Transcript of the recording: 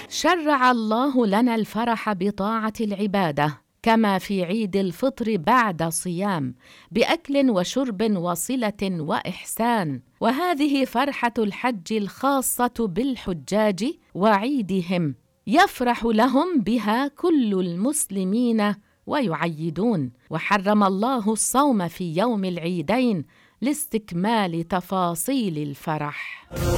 شرع الله لنا الفرح بطاعة العبادة، كما في عيد الفطر بعد صيام، بأكل وشرب وصلة وإحسان. وهذه فرحة الحج الخاصة بالحجاج وعيدهم، يفرح لهم بها كل المسلمين ويعيدون. وحرم الله الصوم في يوم العيدين لاستكمال تفاصيل الفرح.